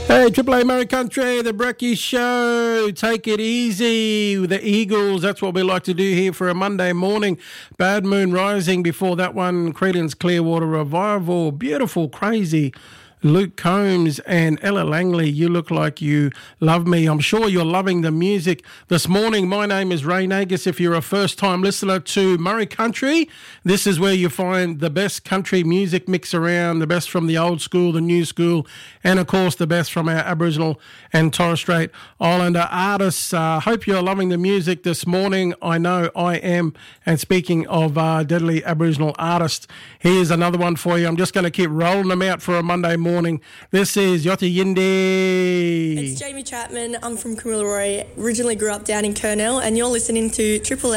Hey, Triple A Murray Country, the Brekkie Show. Take it easy. The Eagles, that's what we like to do here for a Monday morning. Bad Moon Rising. Before that one, Creedence Clearwater Revival. Beautiful, crazy. Luke Combs and Ella Langley, You Look Like You Love Me. I'm sure you're loving the music this morning. My name is Ray Nagus. If you're a first-time listener to Murray Country, this is where you find the best country music mix around, the best from the old school, the new school, and, of course, the best from our Aboriginal and Torres Strait Islander artists. Hope you're loving the music this morning. I know I am. And speaking of deadly Aboriginal artists, here's another one for you. I'm just going to keep rolling them out for a Monday morning. This is Yoti Yindi. It's Jamie Chapman. I'm from Kamilaroi. Originally grew up down in Kurnell, and you're listening to Triple